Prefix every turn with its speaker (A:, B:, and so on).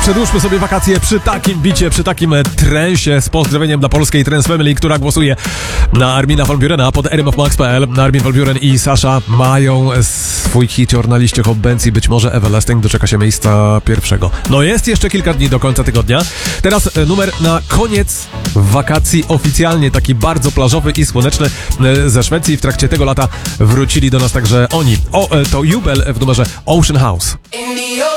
A: Przedłużmy sobie wakacje przy takim bicie, przy takim trensie z pozdrowieniem dla polskiej Trance Family, która głosuje na Armina van Burena pod rmfmax.pl. Armin van Buren i Sasha mają swój hicior na liście Hot Bands i być może Everlasting doczeka się miejsca pierwszego. No jest jeszcze kilka dni do końca tygodnia. Teraz numer na koniec wakacji oficjalnie, taki bardzo plażowy i słoneczny ze Szwecji. W trakcie tego lata wrócili do nas także oni. To Jubel w numerze Ocean House.